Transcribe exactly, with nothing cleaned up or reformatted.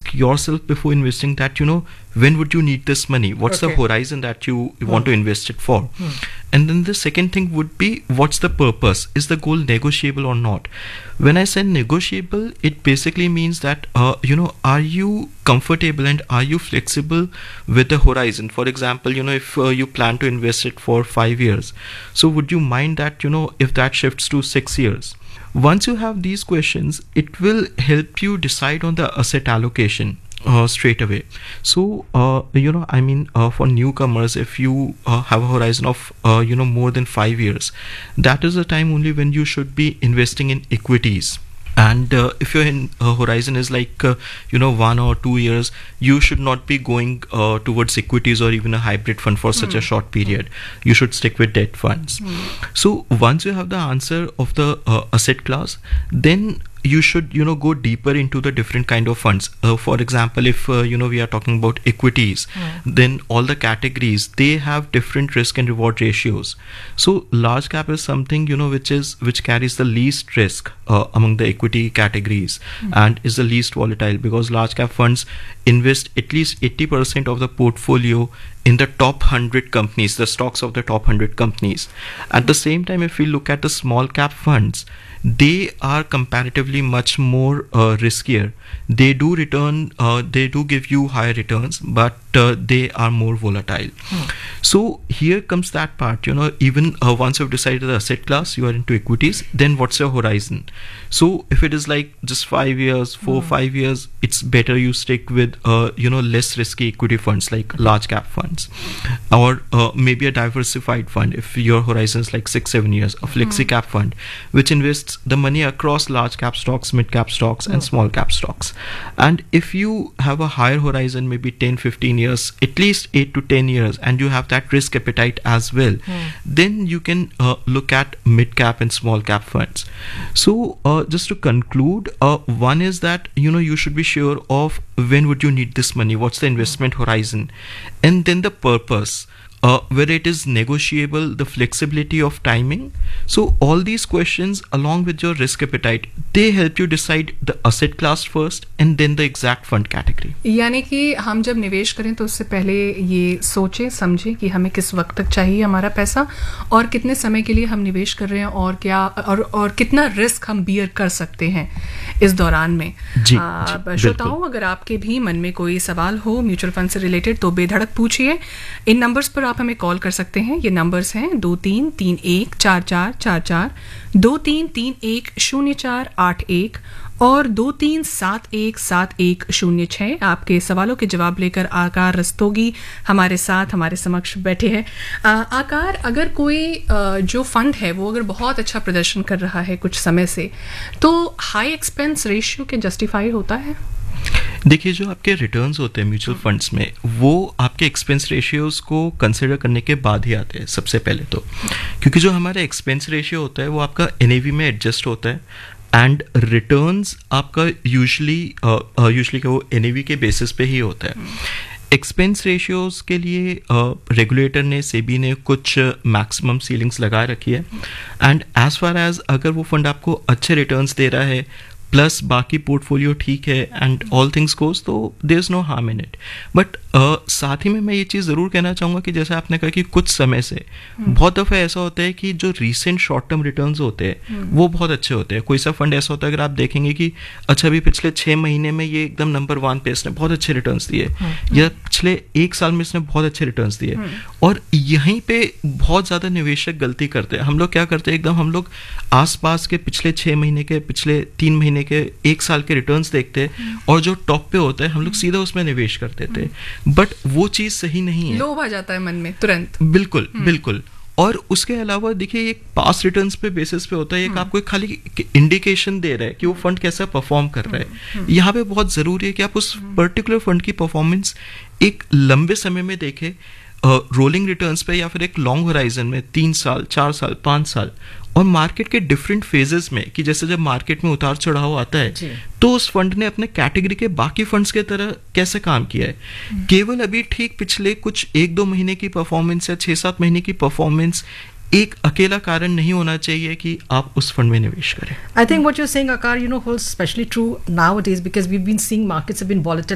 ask yourself before investing that, you know, when would you need this money? What's Okay. the horizon that you want to invest it for? Hmm. And then the second thing would be, what's the purpose? Is the goal negotiable or not? When I say negotiable, it basically means that, uh, you know, are you comfortable and are you flexible with the horizon? For example, you know, if uh, you plan to invest it for five years, so would you mind that, you know, if that shifts to six years? Once you have these questions, it will help you decide on the asset allocation uh, straight away. So, uh, you know, I mean, uh, for newcomers, if you uh, have a horizon of, uh, you know, more than five years, that is the time only when you should be investing in equities. And uh, if your in, uh, horizon is like, uh, you know, one or two years, you should not be going uh, towards equities or even a hybrid fund for such Hmm. a short period. You should stick with debt funds. So once you have the answer of the uh, asset class, then you should, you know, go deeper into the different kind of funds. Uh, for example, if uh, you know, we are talking about equities, then all the categories, they have different risk and reward ratios. So large cap is something, you know, which is which carries the least risk uh, among the equity categories, and is the least volatile, because large cap funds invest at least eighty percent of the portfolio in the top one hundred companies, the stocks of the top one hundred companies. At the same time, if we look at the small cap funds, they are comparatively much more uh, riskier. They do return, uh, they do give you higher returns, but uh, they are more volatile. Hmm. So here comes that part, you know, even uh, once you've decided the asset class, you are into equities, then what's your horizon? So if it is like just five years, four, Hmm. five years, it's better you stick with, uh, you know, less risky equity funds like large cap funds, or uh, maybe a diversified fund. If your horizon is like six, seven years, a flexi cap fund, which invests the money across large cap stocks, mid cap stocks, and small cap stocks. And if you have a higher horizon, maybe ten, fifteen years, at least eight to ten years, and you have that risk appetite as well, then you can uh, look at mid cap and small cap funds. So uh, just to conclude, uh, one is that, you know, you should be sure of when would you need this money, what's the investment horizon, and then the purpose. Uh, whether it is negotiable, the flexibility of timing. So all these questions, along with your risk appetite, they help you decide the asset class first and then the exact fund category. यानी कि हम जब निवेश करें तो उससे पहले ये सोचें समझें कि हमें किस वक्त तक चाहिए हमारा पैसा, और कितने समय के लिए हम निवेश कर रहे हैं, और क्या और और कितना रिस्क हम बियर कर सकते हैं इस दौरान में. जी, आ, जी, श्रोताओं, बिल्कुल. अगर आपके भी मन में कोई सवाल हो म्यूचुअल फंड से रिलेटेड तो बेधड़क पूछिए. इन नंबर्स पर आप हमें कॉल कर सकते हैं. ये नंबर्स हैं दो तीन तीन एक चार चार चार चार, दो तीन तीन एक शून्य चार आठ एक और दो तीन सात एक सात एक शून्य छः. आपके सवालों के जवाब लेकर आकार रस्तोगी हमारे साथ हमारे समक्ष बैठे हैं. आ, आकार, अगर कोई आ, जो फंड है वो अगर बहुत अच्छा प्रदर्शन कर रहा है कुछ समय से, तो हाई एक्सपेंस रेशियो के जस्टिफाई होता है? देखिए, जो आपके रिटर्न्स होते हैं म्यूचुअल फंड्स में, वो आपके एक्सपेंस रेशियोज को कंसिडर करने के बाद ही आते हैं सबसे पहले तो. क्योंकि जो हमारा एक्सपेंस रेशियो होता है वो आपका एनएवी में एडजस्ट होता है, एंड रिटर्न्स आपका यूजुअली यूजुअली वो एनएवी के बेसिस पे ही होता है. एक्सपेंस रेशियोज के लिए रेगुलेटर ने, सेबी ने कुछ मैक्सिमम सीलिंग्स लगा रखी है, एंड एज फार एज अगर वो फंड आपको अच्छे रिटर्न्स दे रहा है प्लस बाकी पोर्टफोलियो ठीक है एंड ऑल थिंग्स गोज, तो there is no harm in it. But साथ ही में मैं ये चीज़ ज़रूर कहना चाहूँगा कि जैसे आपने कहा कि कुछ समय से बहुत दफ़ा ऐसा होता है कि जो रीसेंट शॉर्ट टर्म रिटर्न्स होते हैं वो बहुत अच्छे होते हैं. कोई सा फंड ऐसा होता है, अगर आप देखेंगे कि अच्छा अभी पिछले छः महीने में ये एकदम नंबर वन पे इसने बहुत अच्छे रिटर्न्स दिए, या पिछले एक साल में इसने बहुत अच्छे रिटर्न्स दिए, और यहीं पे बहुत ज़्यादा निवेशक गलती करते हैं. हम लोग क्या करते हैं, एकदम हम लोग आसपास के पिछले छः महीने के, पिछले तीन महीने के, एक साल के रिटर्न्स देखते हैं, और जो टॉप पे होता है हम लोग सीधा उसमें निवेश कर देते हैं. बट वो चीज़ सही नहीं है. लोभ आ जाता है मन में तुरंत. बिल्कुल बिल्कुल. और उसके अलावा देखिए, एक पास रिटर्न्स पे बेसिस पे होता है, एक आपको एक खाली इंडिकेशन दे रहा है कि वो फंड कैसा परफॉर्म कर रहा है. यहाँ पे बहुत ज़रूरी है कि आप उस पर्टिकुलर फंड की परफॉर्मेंस एक लंबे समय में देखें, रोलिंग रिटर्न्स पे, या फिर एक लॉन्ग होराइजन में, तीन साल, चार साल, पाँच साल, और मार्केट के डिफरेंट फेजेस में, कि जैसे जब मार्केट में उतार चढ़ाव आता है तो उस फंड ने अपने कैटेगरी के बाकी फंड्स के तरह कैसे काम किया है. केवल अभी ठीक पिछले कुछ एक दो महीने की परफॉर्मेंस या छः सात महीने की परफॉर्मेंस एक अकेला कारण नहीं होना चाहिए कि आप उस फंड में निवेश करें. I think what you're saying, Akar, you know, holds especially true nowadays because we've been seeing markets have been volatile